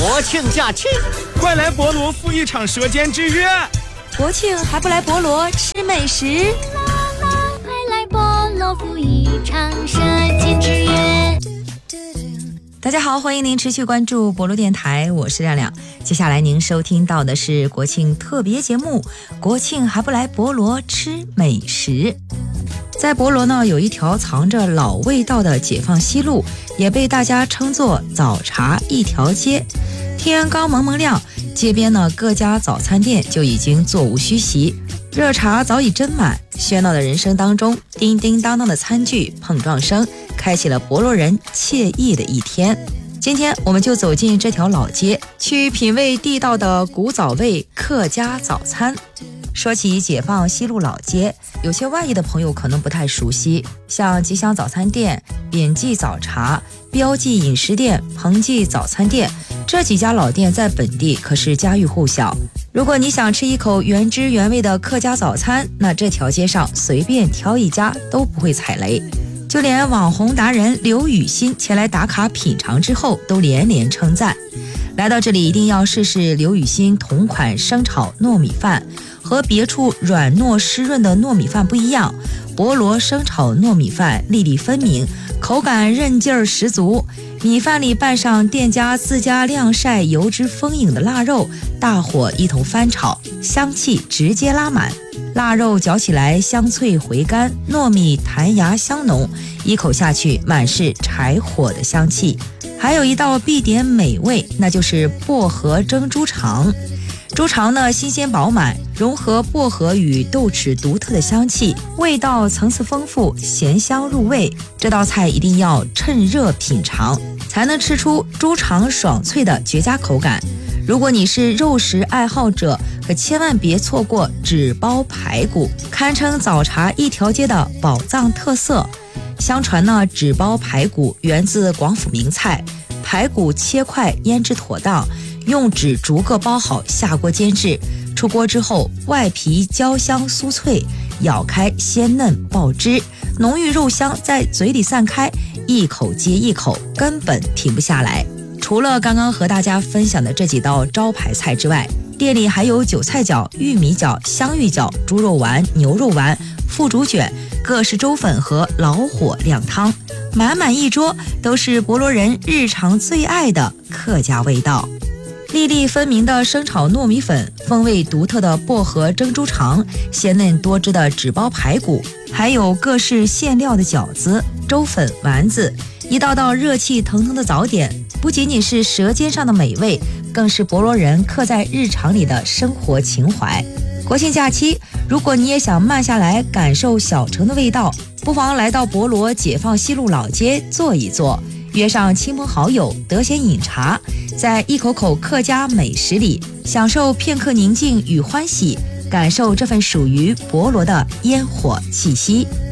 国庆假期， 快来博罗赴一场舌尖之约。 国庆还不来博罗吃美食？ 快来博罗赴一场舌尖之约。 大家好，欢迎您持续关注博罗电台，我是亮亮。接下来您收听到的是国庆特别节目，国庆还不来博罗吃美食。在博罗呢，有一条藏着老味道的解放西路，也被大家称作早茶一条街。天刚蒙蒙亮，街边呢各家早餐店就已经座无虚席，热茶早已斟满。喧闹的人生当中，叮叮当当的餐具碰撞声，开启了博罗人惬意的一天。今天我们就走进这条老街，去品味地道的古早味客家早餐。说起解放西路老街，有些外地的朋友可能不太熟悉，像吉祥早餐店、扁记早茶、标记饮食店、彭记早餐店，这几家老店在本地可是家喻户晓。如果你想吃一口原汁原味的客家早餐，那这条街上随便挑一家都不会踩雷。就连网红达人刘雨欣前来打卡品尝之后，都连连称赞。来到这里一定要试试刘雨欣同款生炒糯米饭。和别处软糯湿润的糯米饭不一样，博罗生炒糯米饭粒粒分明，口感韧劲儿十足。米饭里拌上店家自家晾晒油脂丰盈的腊肉，大火一同翻炒，香气直接拉满。腊肉嚼起来香脆回甘，糯米弹牙香浓，一口下去满是柴火的香气。还有一道必点美味，那就是薄荷蒸猪肠。猪肠呢新鲜饱满，融合薄荷与豆豉独特的香气，味道层次丰富，咸香入味。这道菜一定要趁热品尝，才能吃出猪肠爽脆的绝佳口感。如果你是肉食爱好者，可千万别错过纸包排骨，堪称早茶一条街的宝藏特色。相传呢，纸包排骨源自广府名菜，排骨切块腌制妥当，用纸逐个包好下锅煎制，出锅之后外皮焦香酥脆，咬开鲜嫩爆汁，浓郁肉香在嘴里散开，一口接一口，根本停不下来。除了刚刚和大家分享的这几道招牌菜之外，店里还有韭菜饺、玉米饺、香芋饺、猪肉丸、牛肉丸、腐竹卷、各式粥粉和老火靓汤，满满一桌都是博罗人日常最爱的客家味道。粒粒分明的生炒糯米粉，风味独特的薄荷蒸猪肠，鲜嫩多汁的纸包排骨，还有各式馅料的饺子、粥粉、丸子，一道道热气腾腾的早点，不仅仅是舌尖上的美味，更是博罗人刻在日常里的生活情怀。国庆假期，如果你也想慢下来感受小城的味道，不妨来到博罗解放西路老街坐一坐，约上亲朋好友得闲饮茶，在一口口客家美食里享受片刻宁静与欢喜，感受这份属于博罗的烟火气息。